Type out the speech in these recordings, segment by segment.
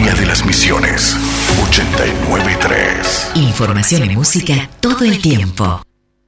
Bahía de las Misiones, 89.3. Información y música todo el tiempo.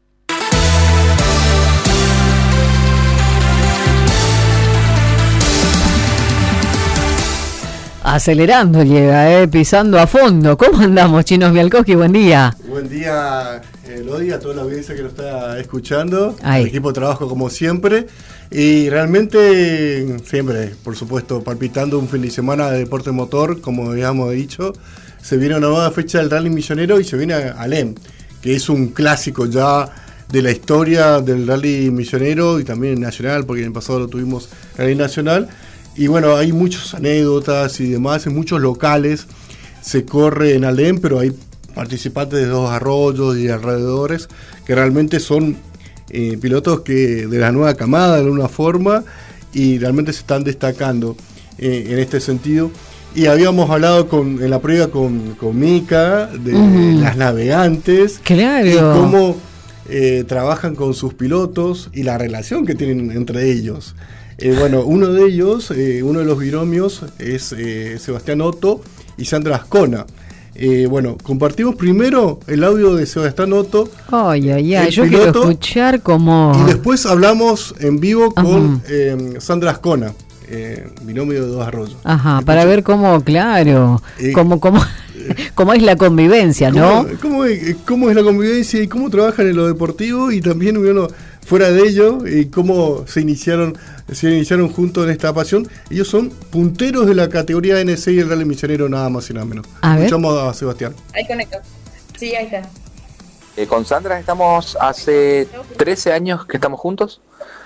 Acelerando llega, pisando a fondo. ¿Cómo andamos, Chinos Bialkowski? Buen día. Buen día, Lodi, a toda la audiencia que nos está escuchando, Ay. al equipo de trabajo como siempre, y realmente siempre, por supuesto, palpitando un fin de semana de deporte motor, como habíamos dicho. Se viene una nueva fecha del Rally Millonero y se viene a Alem, que es un clásico ya de la historia del Rally Millonero y también nacional, porque en el pasado lo tuvimos Rally Nacional. Y bueno, hay muchas anécdotas y demás, en muchos locales se corre en Alem, pero hay participantes de Dos Arroyos y alrededores que realmente son pilotos que de la nueva camada de alguna forma y realmente se están destacando en este sentido. Y habíamos hablado en la previa con Mica de las navegantes, claro, y cómo trabajan con sus pilotos y la relación que tienen entre ellos. Bueno, uno de ellos, uno de los binomios es Sebastián Otto y Sandra Ascona. Bueno, compartimos primero el audio de Sebastián Otto. Ay, yo piloto, quiero escuchar cómo... Y después hablamos en vivo con Sandra Ascona, binomio de Dos Arroyos. Ajá, para ver cómo, claro, cómo es la convivencia, ¿no? ¿Cómo es la convivencia y cómo trabajan en lo deportivo y también uno fuera de ello y cómo se iniciaron juntos en esta pasión? Ellos son punteros de la categoría N6 y el Rally Millonero, nada más y nada menos. Escuchamos a Sebastián. Ahí conecto. Sí, ahí está. Con Sandra estamos hace 13 años que estamos juntos.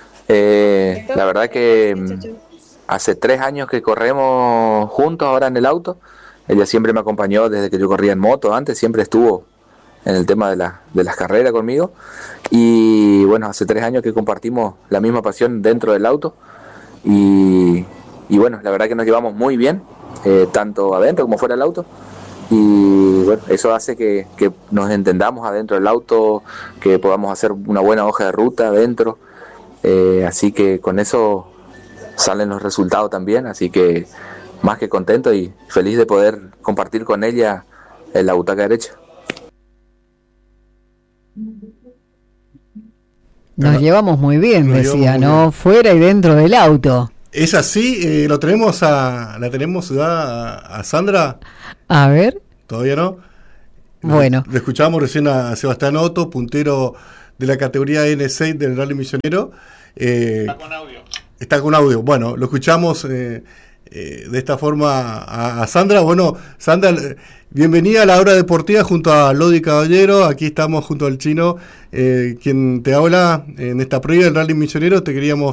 La verdad que hace 3 años que corremos juntos ahora en el auto. Ella siempre me acompañó desde que yo corría en moto. Antes siempre estuvo en el tema de las carreras conmigo. Y bueno, hace 3 años que compartimos la misma pasión dentro del auto. Y bueno, la verdad que nos llevamos muy bien, tanto adentro como fuera del auto. Y bueno, eso hace que nos entendamos adentro del auto, que podamos hacer una buena hoja de ruta adentro. Así que con eso salen los resultados también. Así que más que contento y feliz de poder compartir con ella en la butaca derecha. Nos llevamos muy bien, decía, ¿no? Bien. Fuera y dentro del auto. Es así, la tenemos ya a Sandra. A ver. ¿Todavía no? Bueno. Le escuchamos recién a Sebastián Otto, puntero de la categoría N6 del Rally Millonero. Está con audio. Está con audio. Bueno, lo escuchamos de esta forma a Sandra. Bueno, Sandra, bienvenida a la hora deportiva junto a Lodi Caballero. Aquí estamos junto al Chino, quien te habla en esta previa del Rally Millonero. Te queríamos